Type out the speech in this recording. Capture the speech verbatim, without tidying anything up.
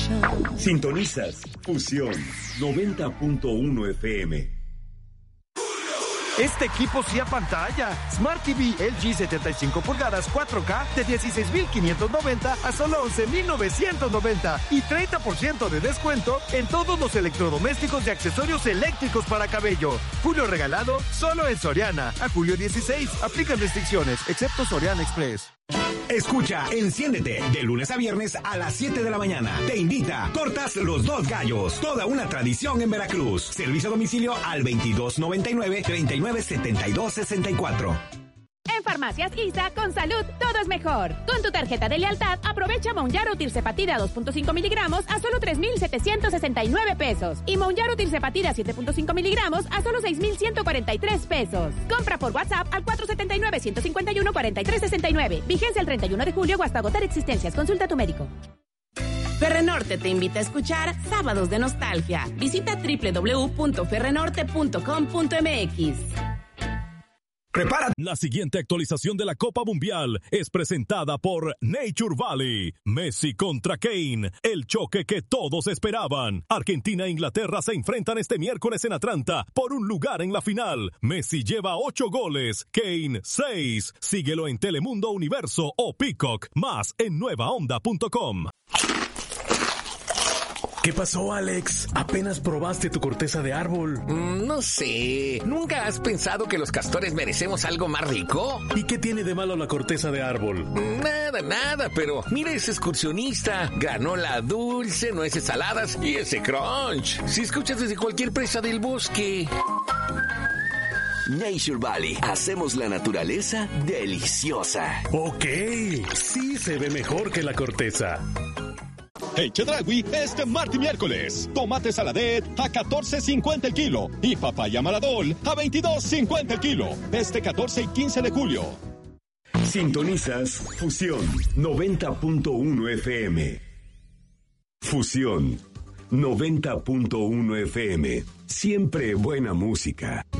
Sintonizas Fusión noventa punto uno F M. Este equipo sí apantalla. Smart T V L G setenta y cinco pulgadas cuatro K de dieciséis mil quinientos noventa a solo once mil novecientos noventa y treinta por ciento de descuento en todos los electrodomésticos y accesorios eléctricos para cabello. Julio regalado solo en Soriana. A julio dieciséis. Aplican restricciones, excepto Soriana Express. Escucha, enciéndete de lunes a viernes a las siete de la mañana. Te invita Tortas Los Dos Gallos, toda una tradición en Veracruz. Servicio a domicilio al veintidós noventa y nueve, treinta y nueve setenta y dos sesenta y cuatro. En Farmacias I S A, con salud, todo es mejor. Con tu tarjeta de lealtad, aprovecha Mounjaro Tirzepatida dos punto cinco miligramos a solo tres mil setecientos sesenta y nueve pesos. Y Mounjaro Tirzepatida siete punto cinco miligramos a solo seis mil ciento cuarenta y tres pesos. Compra por WhatsApp al cuatro siete nueve, uno cinco uno, cuatro tres seis nueve. Vigencia el treinta y uno de julio o hasta agotar existencias. Consulta a tu médico. Ferrenorte te invita a escuchar Sábados de Nostalgia. Visita doble u doble u doble u punto ferrenorte punto com punto m x. Prepárate. La siguiente actualización de la Copa Mundial es presentada por Nature Valley. Messi contra Kane, el choque que todos esperaban. Argentina e Inglaterra se enfrentan este miércoles en Atlanta por un lugar en la final. Messi lleva ocho goles, Kane seis. Síguelo en Telemundo Universo o Peacock, más en nueva onda punto com. ¿Qué pasó, Alex? ¿Apenas probaste tu corteza de árbol? Mm, no sé. ¿Nunca has pensado que los castores merecemos algo más rico? ¿Y qué tiene de malo la corteza de árbol? Nada, nada, pero mira ese excursionista. Granola dulce, nueces saladas y ese crunch. Si escuchas desde cualquier presa del bosque. Nature Valley. Hacemos la naturaleza deliciosa. Ok, sí se ve mejor que la corteza. En Chedraui, este martes y miércoles, tomate saladet a catorce cincuenta el kilo y papaya maladol a veintidós cincuenta el kilo. Este catorce y quince de julio. Sintonizas Fusión noventa punto uno F M. Fusión noventa punto uno F M. Siempre buena música.